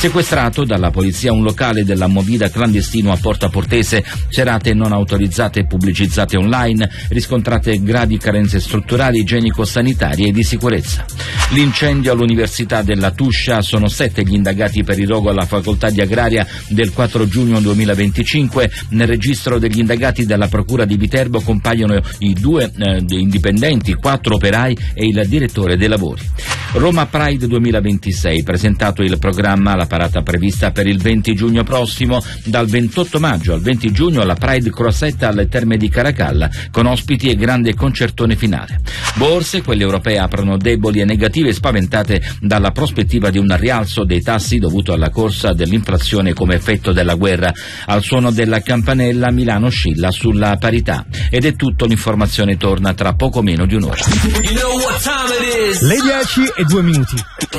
Sequestrato dalla polizia un locale della Movida clandestino a Porta Portese, serate non autorizzate e pubblicizzate online, riscontrate gravi carenze strutturali, igienico-sanitarie e di sicurezza. L'incendio all'Università della Tuscia, sono 7 gli indagati per il rogo alla facoltà di agraria del 4 giugno 2025. Nel registro degli indagati della Procura di Viterbo compaiono i 2 indipendenti, 4 operai e il direttore dei lavori. Roma Pride 2026, presentato il programma, la parata prevista per il 20 giugno prossimo, dal 28 maggio al 20 giugno alla Pride Crossetta alle Terme di Caracalla, con ospiti e grande concertone finale. Borse, quelle europee, aprono deboli e negative, spaventate dalla prospettiva di un rialzo dei tassi dovuto alla corsa dell'inflazione come effetto della guerra. Al suono della campanella Milano oscilla sulla parità. Ed è tutto, l'informazione torna tra poco meno di un'ora. Le 10:02.